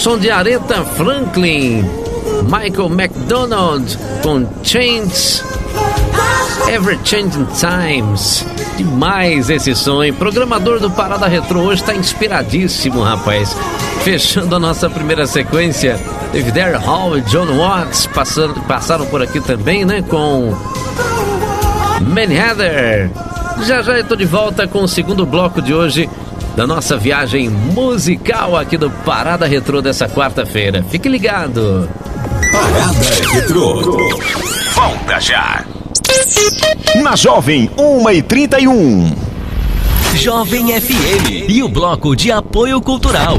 som de Aretha Franklin, Michael McDonald com Change, Ever Changing Times. Demais esse som, hein? Programador do Parada Retrô hoje tá inspiradíssimo, rapaz. Fechando a nossa primeira sequência, David Hall e John Watts passaram por aqui também, né? Com Manny Heather. Já eu tô de volta com o segundo bloco de hoje da nossa viagem musical aqui do Parada Retrô dessa quarta-feira. Fique ligado. Parada Retrô. Volta já. Na Jovem 1h31. Jovem FM e o bloco de apoio cultural.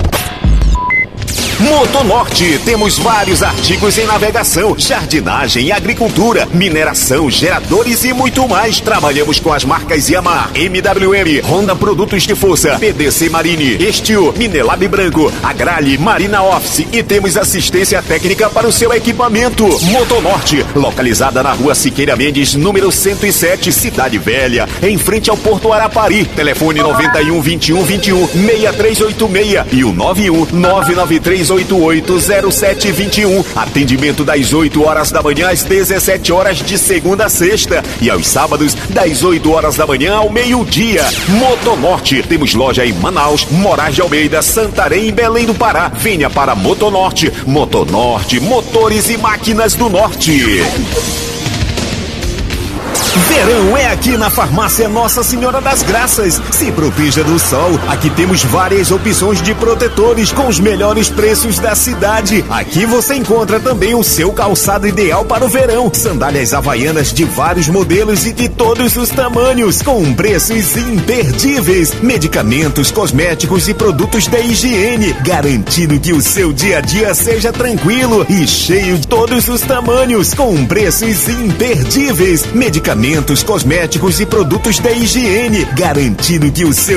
Motonorte, temos vários artigos em navegação, jardinagem, agricultura, mineração, geradores e muito mais. Trabalhamos com as marcas Yamaha, MWM, Honda Produtos de Força, PDC Marine, Estil, Minelab Branco, Agrale, Marina Office e temos assistência técnica para o seu equipamento. Motonorte, localizada na rua Siqueira Mendes, número 107, Cidade Velha, em frente ao Porto Arapari. Telefone 91 21 21 6386 e o 91 993 880721. Atendimento das 8 horas da manhã às 17 horas de segunda a sexta e aos sábados das 8 horas da manhã ao meio-dia. Motonorte, temos loja em Manaus, Moraes de Almeida, Santarém e Belém do Pará. Venha para Motonorte. Motonorte, motores e máquinas do norte. Verão é aqui na Farmácia Nossa Senhora das Graças. Se proteja do sol. Aqui temos várias opções de protetores com os melhores preços da cidade. Aqui você encontra também o seu calçado ideal para o verão. Sandálias havaianas de vários modelos e de todos os tamanhos, com preços imperdíveis. Medicamentos, cosméticos e produtos da higiene, garantindo que o seu dia a dia seja tranquilo e cheio de todos os tamanhos, com preços imperdíveis. Medicamentos, cosméticos e produtos da higiene, garantindo que o seu